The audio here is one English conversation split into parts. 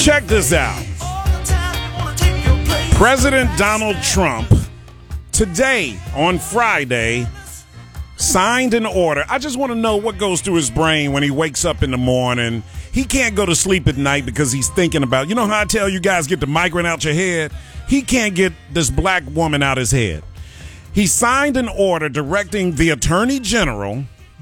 Check this out. President Donald Trump, today, on Friday, signed an order. I just want to know what goes through his brain when he wakes up in the morning. He can't go to sleep at night because he's thinking about, you know how I tell you guys get the migrant out your head? He can't get this black woman out his head. He signed an order directing the Attorney General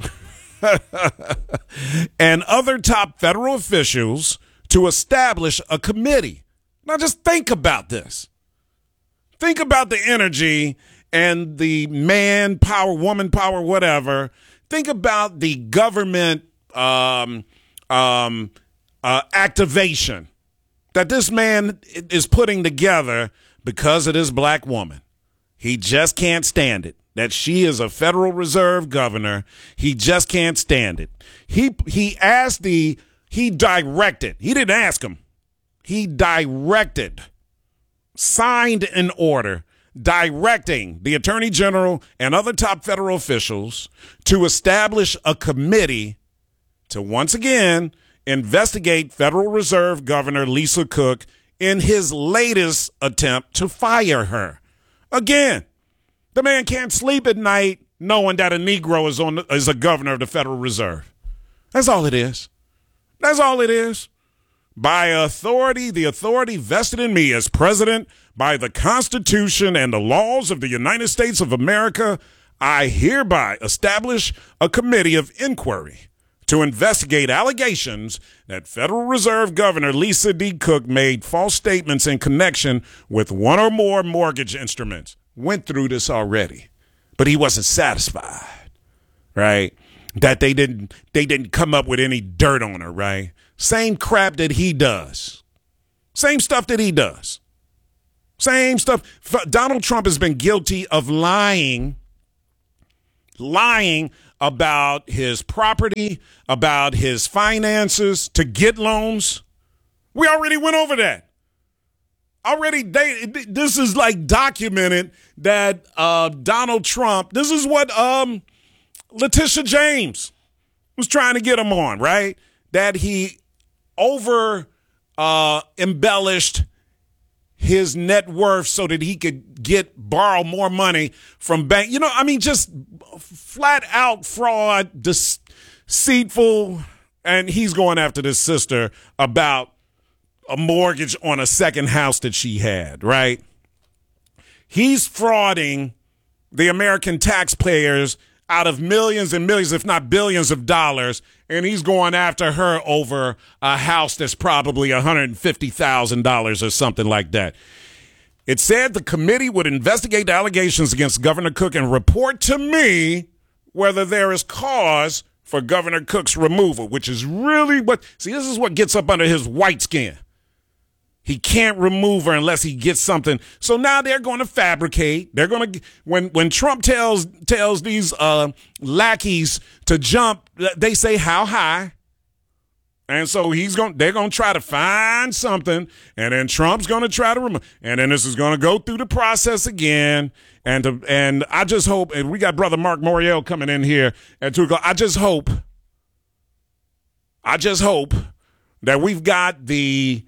and other top federal officials to establish a committee. Now just think about this. Think about the energy and the man power, woman power, whatever. Think about the government activation that this man is putting together because of this black woman. He just can't stand it. That she is a Federal Reserve governor. He just can't stand it. He directed. He didn't ask him. He directed, signed an order directing the Attorney General and other top federal officials to establish a committee to once again investigate Federal Reserve Governor Lisa Cook in his latest attempt to fire her. Again, the man can't sleep at night knowing that a Negro is a governor of the Federal Reserve. That's all it is. That's all it is. By authority, the authority vested in me as president by the Constitution and the laws of the United States of America, I hereby establish a committee of inquiry to investigate allegations that Federal Reserve Governor Lisa D. Cook made false statements in connection with one or more mortgage instruments. Went through this already, but he wasn't satisfied, right? That they didn't come up with any dirt on her, right? Same crap that he does. Same stuff that he does. Same stuff. Donald Trump has been guilty of lying about his property, about his finances to get loans. We already went over that. This is like documented that Donald Trump, this is what Letitia James was trying to get him on, right? That he embellished his net worth so that he could borrow more money from bank. You know, I mean, just flat out fraud, deceitful. And he's going after this sister about a mortgage on a second house that she had, right? He's frauding the American taxpayers out of millions and millions, if not billions of dollars, and he's going after her over a house that's probably $150,000 or something like that. It said the committee would investigate the allegations against Governor Cook and report to me whether there is cause for Governor Cook's removal, which is really this is what gets up under his white skin. He can't remove her unless he gets something. So now they're going to fabricate. They're going to when Trump tells these lackeys to jump, they say how high. And so they're going to try to find something, and then Trump's going to try to remove. And then this is going to go through the process again. And I just hope, and we got Brother Mark Moriel coming in here at 2:00. I just hope that we've got the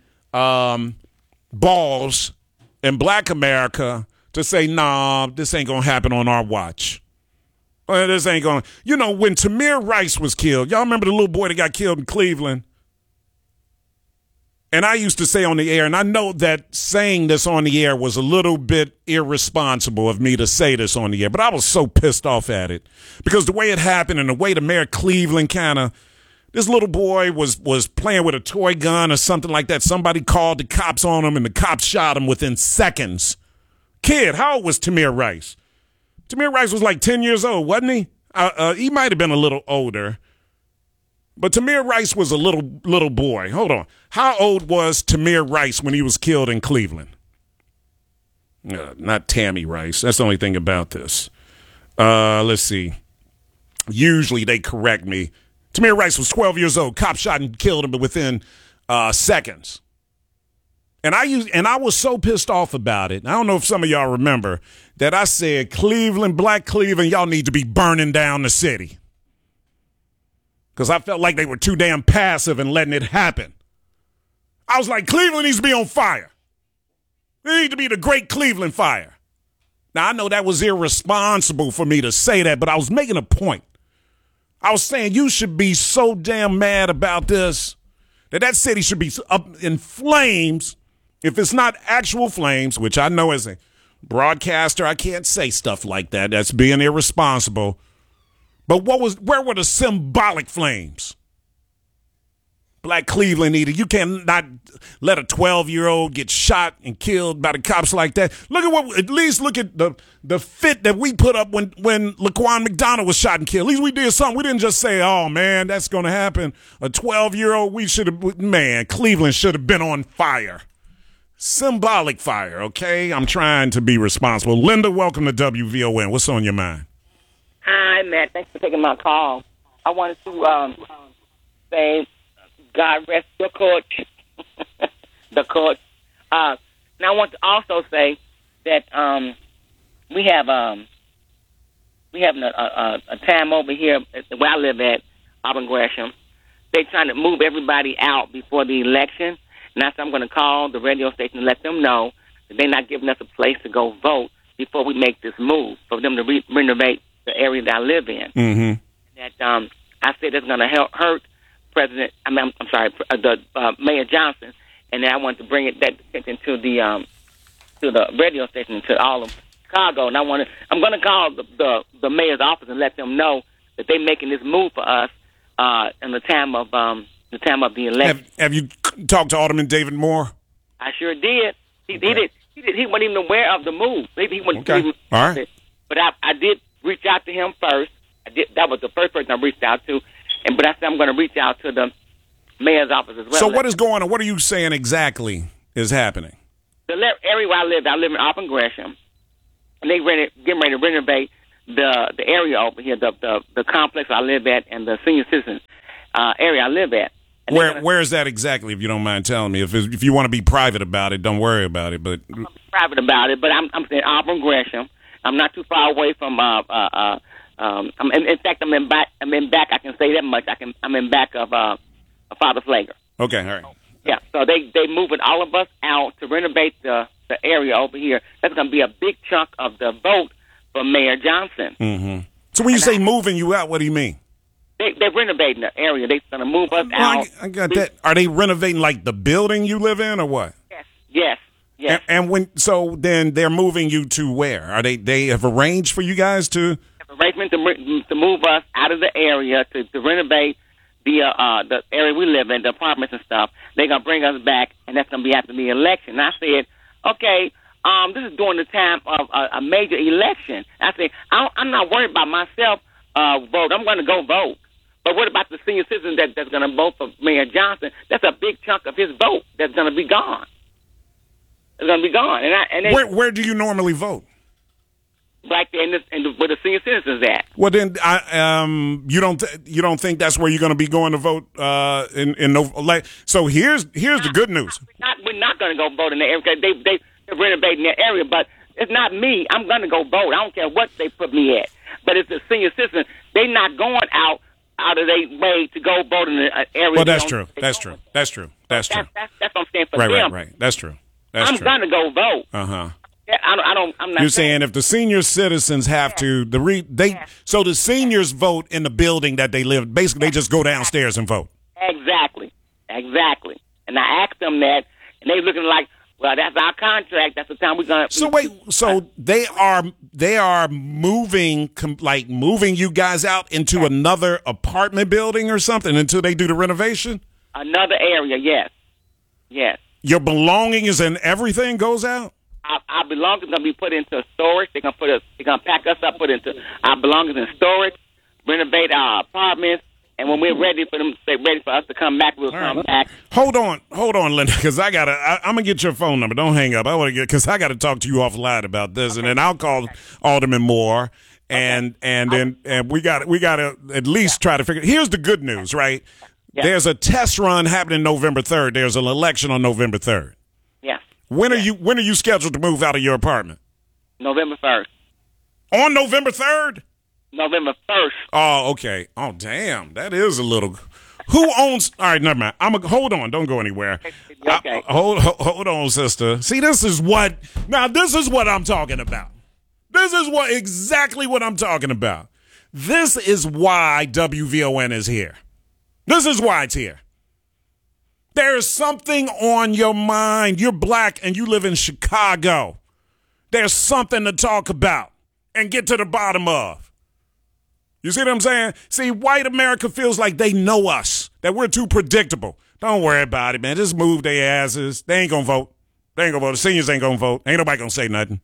balls in black America to say, nah, this ain't going to happen on our watch. This ain't going to, when Tamir Rice was killed, y'all remember the little boy that got killed in Cleveland? And I used to say on the air, and I know that saying this on the air was a little bit irresponsible of me to say this on the air, but I was so pissed off at it because the way it happened and the way the mayor of Cleveland this little boy was playing with a toy gun or something like that. Somebody called the cops on him, and the cops shot him within seconds. Kid, how old was Tamir Rice? Tamir Rice was like 10 years old, wasn't he? He might have been a little older. But Tamir Rice was a little boy. Hold on. How old was Tamir Rice when he was killed in Cleveland? Not Tammy Rice. That's the only thing about this. Let's see. Usually they correct me. Tamir Rice was 12 years old. Cop shot and killed him within seconds. And I was so pissed off about it. I don't know if some of y'all remember that I said, Cleveland, black Cleveland, y'all need to be burning down the city. Because I felt like they were too damn passive and letting it happen. I was like, Cleveland needs to be on fire. It needs to be the Great Cleveland Fire. Now, I know that was irresponsible for me to say that, but I was making a point. I was saying you should be so damn mad about this that city should be up in flames. If it's not actual flames, which I know as a broadcaster, I can't say stuff like that. That's being irresponsible. But where were the symbolic flames? Black Cleveland needed. You cannot let a 12-year-old get shot and killed by the cops like that. At least look at the fit that we put up when Laquan McDonald was shot and killed. At least we did something. We didn't just say, oh, man, that's going to happen. A 12-year-old, Cleveland should have been on fire. Symbolic fire, okay? I'm trying to be responsible. Linda, welcome to WVON. What's on your mind? Hi, Matt. Thanks for taking my call. I wanted to say, God rest the coach. The coach. Now, I want to also say that we have a time over here where I live at, Auburn Gresham. They're trying to move everybody out before the election. And that's why I'm going to call the radio station and let them know that they're not giving us a place to go vote before we make this move for them to renovate the area that I live in. Mm-hmm. That I said it's going to hurt Mayor Johnson, and then I want to bring that attention to the radio station, to all of Chicago. And I'm going to call the mayor's office and let them know that they're making this move for us in the time of the election. Have you talked to Alderman David Moore? I sure did. He did. He wasn't even aware of the move. He wasn't okay. All right. But I did reach out to him first. That was the first person I reached out to. But I said I'm going to reach out to the mayor's office as well. So what is going on? What are you saying exactly is happening? The area where I live in Auburn Gresham, and they getting ready to renovate the area over here, the complex I live at, and the senior citizens area I live at. Where is that exactly? If you don't mind telling me, if you want to be private about it, don't worry about it. But I'm private about it. But I'm saying Auburn Gresham. I'm not too far away from. In fact, I'm in back. I can say that much. I'm in back of Father Flager. Okay, all right. Yeah. So they moving all of us out to renovate the area over here. That's going to be a big chunk of the vote for Mayor Johnson. Mm-hmm. So when you say moving you out, what do you mean? They're renovating the area. They're going to move us out. I got that. Are they renovating like the building you live in, or what? Yes. And then they're moving you to where? Are they have arranged for you guys to? Arrangement to move us out of the area to renovate the area we live in, the apartments and stuff. They're gonna bring us back, and that's gonna be after the election. And I said, okay, this is during the time of a major election. I said, I'm not worried about myself vote. I'm going to go vote. But what about the senior citizen that's going to vote for Mayor Johnson? That's a big chunk of his vote that's going to be gone. It's going to be gone. Where do you normally vote? Right there where the senior citizens at. Well, then you don't think that's where you're going to be going to vote So here's the good news. We're not going to go vote in the area because they're renovating the area. But it's not me. I'm going to go vote. I don't care what they put me at. But it's the senior citizen. They're not going out of their way to go vote in the area. Well, that's true. That's true. That's what I'm saying for them. Right. That's true. I'm going to go vote. Uh-huh. I'm not. You're saying if the senior citizens have to, so the seniors vote in the building that they live. Basically, they just go downstairs and vote. Exactly. And I asked them that, and they looking like, well, that's our contract. That's the time we're going to. So wait, so they are moving you guys out into another apartment building or something until they do the renovation? Another area, yes. Your belongings and everything goes out? Our belongings are going to be put into storage. They're going to pack us up, put into our belongings in storage, renovate our apartments, and when we're ready for them, ready for us to come back, we'll come back. Hold on, Linda, because I'm gonna get your phone number. Don't hang up. Because I got to talk to you offline about this, and then I'll call Alderman Moore, and we got to at least try to figure. Here's the good news, right? Yeah. There's a test run happening November 3rd. There's an election on November 3rd. Yeah. When are you scheduled to move out of your apartment? November 1st. On November 3rd? November 1st. Oh, okay. Oh, damn. That is a little Who owns? All right, never mind. Hold on. Don't go anywhere. Okay. Hold on, sister. See, this is what I'm talking about. This is exactly what I'm talking about. This is why WVON is here. This is why it's here. There is something on your mind. You're black and you live in Chicago. There's something to talk about and get to the bottom of. You see what I'm saying? See, white America feels like they know us, that we're too predictable. Don't worry about it, man. Just move their asses. They ain't going to vote. The seniors ain't going to vote. Ain't nobody going to say nothing.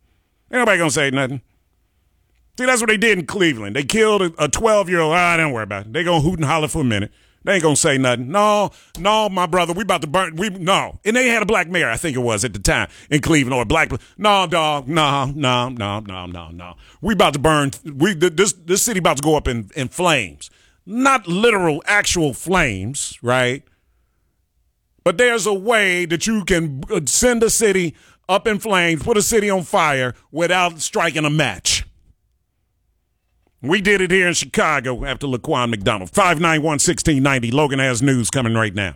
See, that's what they did in Cleveland. They killed a 12-year-old. Don't worry about it. They going to hoot and holler for a minute. They ain't going to say nothing. No, my brother, we about to burn. No. And they had a black mayor, I think it was, at the time, in Cleveland, or a black. No, dog. No. We about to burn. This city about to go up in flames. Not literal, actual flames, right? But there's a way that you can send a city up in flames, put a city on fire without striking a match. We did it here in Chicago after Laquan McDonald. 591-1690. Logan has news coming right now.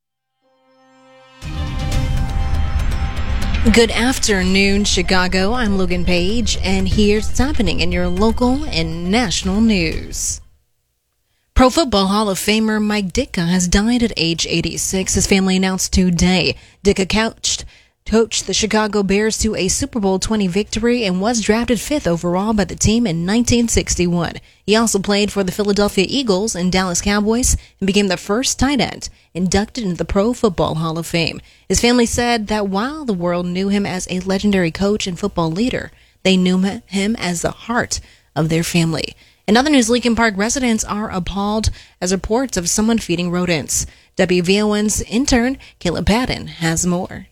Good afternoon, Chicago. I'm Logan Page, and here's what's happening in your local and national news. Pro Football Hall of Famer Mike Ditka has died at age 86. His family announced today. Ditka coached the Chicago Bears to a Super Bowl 20 victory and was drafted 5th overall by the team in 1961. He also played for the Philadelphia Eagles and Dallas Cowboys and became the first tight end inducted into the Pro Football Hall of Fame. His family said that while the world knew him as a legendary coach and football leader, they knew him as the heart of their family. In other news, Lincoln Park residents are appalled as reports of someone feeding rodents. WVON's intern, Caleb Patton, has more.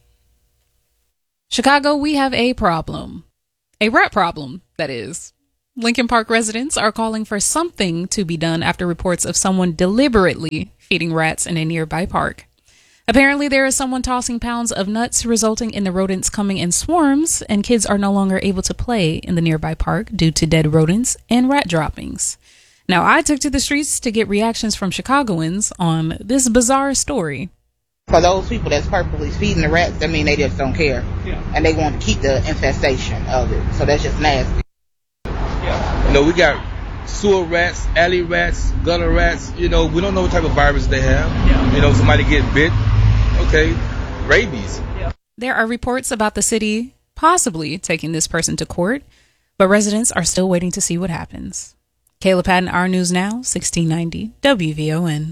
Chicago, we have a problem. A rat problem, that is. Lincoln Park residents are calling for something to be done after reports of someone deliberately feeding rats in a nearby park. Apparently, there is someone tossing pounds of nuts, resulting in the rodents coming in swarms, and kids are no longer able to play in the nearby park due to dead rodents and rat droppings. Now, I took to the streets to get reactions from Chicagoans on this bizarre story. For those people that's purposely feeding the rats, that mean they just don't care. Yeah. And they want to keep the infestation of it. So that's just nasty. Yeah. You know, we got sewer rats, alley rats, gutter rats. You know, we don't know what type of virus they have. Yeah. You know, somebody get bit. Okay, rabies. Yeah. There are reports about the city possibly taking this person to court, but residents are still waiting to see what happens. Kayla Patton, Our News Now, 1690 WVON.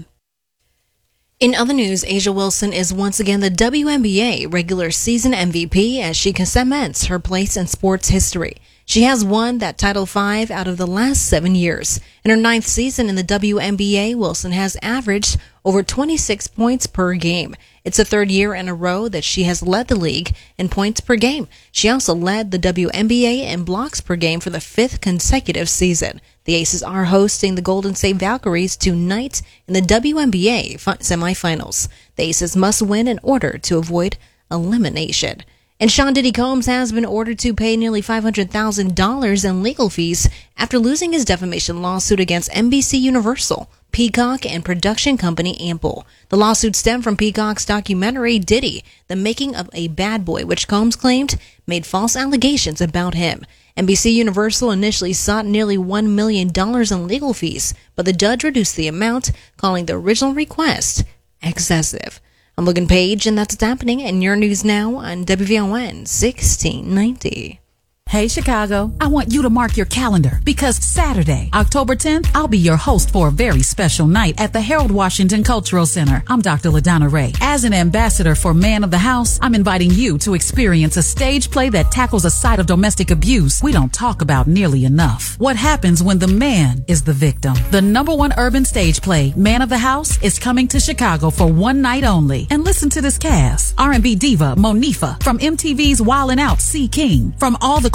In other news, A'ja Wilson is once again the WNBA regular season MVP as she cements her place in sports history. She has won that title 5 out of the last 7 years. In her 9th season in the WNBA, Wilson has averaged over 26 points per game. It's the 3rd year in a row that she has led the league in points per game. She also led the WNBA in blocks per game for the 5th consecutive season. The Aces are hosting the Golden State Valkyries tonight in the WNBA semifinals. The Aces must win in order to avoid elimination. And Sean Diddy Combs has been ordered to pay nearly $500,000 in legal fees after losing his defamation lawsuit against NBC Universal, Peacock, and production company Ample. The lawsuit stemmed from Peacock's documentary Diddy, The Making of a Bad Boy, which Combs claimed made false allegations about him. NBC Universal initially sought nearly $1 million in legal fees, but the judge reduced the amount, calling the original request excessive. I'm Logan Page, and that's what's happening in your news now on WVON 1690. Hey, Chicago, I want you to mark your calendar because Saturday, October 10th, I'll be your host for a very special night at the Harold Washington Cultural Center. I'm Dr. LaDonna Ray. As an ambassador for Man of the House, I'm inviting you to experience a stage play that tackles a side of domestic abuse we don't talk about nearly enough. What happens when the man is the victim? The #1 urban stage play, Man of the House, is coming to Chicago for one night only. And listen to this cast. R&B diva Monifa, from MTV's Wildin' Out, C. King, from All the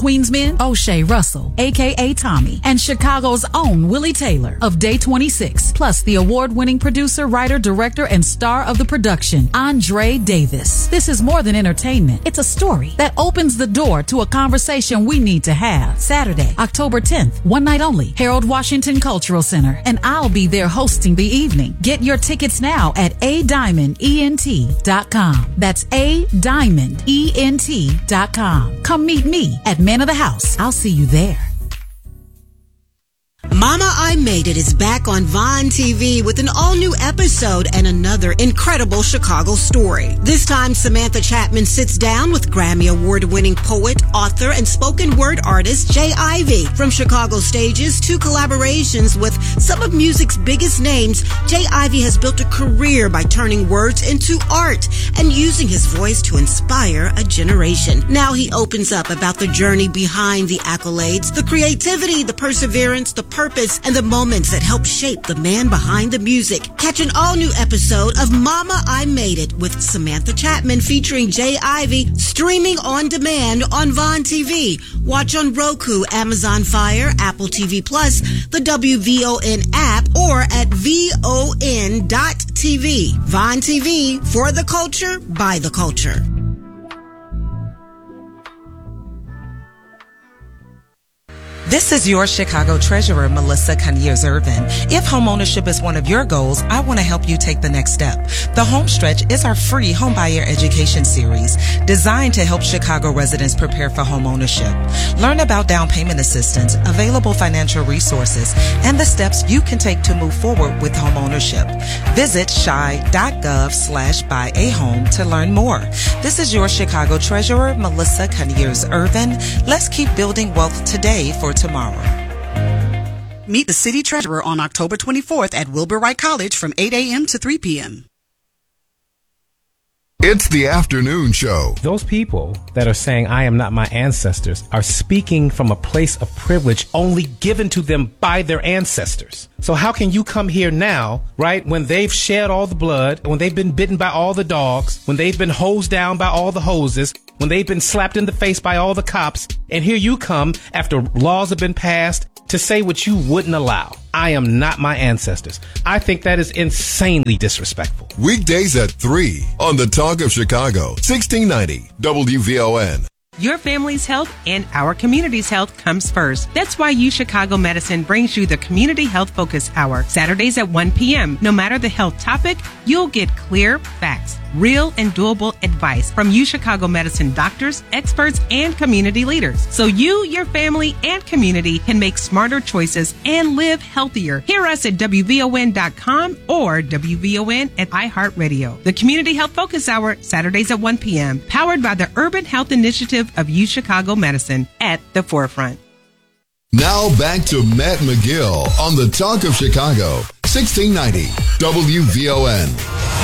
Queens Men, O'Shea Russell, a.k.a. Tommy, and Chicago's own Willie Taylor of Day 26, plus the award-winning producer, writer, director, and star of the production, Andre Davis. This is more than entertainment. It's a story that opens the door to a conversation we need to have. Saturday, October 10th, one night only, Harold Washington Cultural Center, and I'll be there hosting the evening. Get your tickets now at adiamondent.com. That's adiamondent.com. Come meet me at Man of the House. I'll see you there. Mama, I Made It is back on Vine TV with an all-new episode and another incredible Chicago story. This time, Samantha Chapman sits down with Grammy Award-winning poet, author, and spoken word artist Jay Ivey. From Chicago stages to collaborations with some of music's biggest names, Jay Ivey has built a career by turning words into art and using his voice to inspire a generation. Now he opens up about the journey behind the accolades, the creativity, the perseverance, the purpose, and the moments that help shape the man behind the music. Catch an all-new episode of Mama, I Made It with Samantha Chapman featuring Jay Ivey, streaming on demand on Vine TV. Watch on Roku, Amazon Fire, Apple TV Plus, the WVON app, or at VON.TV. Vine TV, for the culture, by the culture. This is your Chicago Treasurer, Melissa Coniers-Irvin. If homeownership is one of your goals, I want to help you take the next step. The Home Stretch is our free homebuyer education series designed to help Chicago residents prepare for homeownership. Learn about down payment assistance, available financial resources, and the steps you can take to move forward with homeownership. Visit chi.gov/buyahome to learn more. This is your Chicago Treasurer, Melissa Coniers-Irvin. Let's keep building wealth today for tomorrow. Meet the City Treasurer on October 24th at Wilbur Wright College from 8 a.m. to 3 p.m. It's the afternoon show. Those people that are saying, I am not my ancestors, are speaking from a place of privilege only given to them by their ancestors. So how can you come here now, right, when they've shed all the blood, when they've been bitten by all the dogs, when they've been hosed down by all the hoses, when they've been slapped in the face by all the cops, and here you come after laws have been passed to say what you wouldn't allow. I am not my ancestors. I think that is insanely disrespectful. Weekdays at 3 on the Talk of Chicago, 1690 WVON. Your family's health and our community's health comes first. That's why UChicago Medicine brings you the Community Health Focus Hour, Saturdays at 1 p.m. No matter the health topic, you'll get clear facts, real and doable advice from UChicago Medicine doctors, experts, and community leaders. So you, your family, and community can make smarter choices and live healthier. Hear us at WVON.com or WVON at iHeartRadio. The Community Health Focus Hour, Saturdays at 1 p.m., powered by the Urban Health Initiative of UChicago Medicine at the forefront. Now back to Matt McGill on the Talk of Chicago, 1690 WVON.